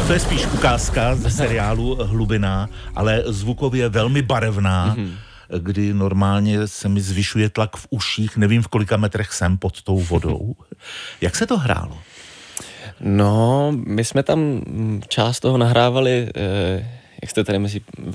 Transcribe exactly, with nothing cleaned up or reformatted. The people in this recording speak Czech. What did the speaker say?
Tak to je spíš ukázka ze seriálu Hlubina, ale zvukově velmi barevná, mm-hmm. kdy normálně se mi zvyšuje tlak v uších, nevím v kolika metrech jsem pod tou vodou. Jak se to hrálo? No, my jsme tam část toho nahrávali, eh, jak jste tady mezi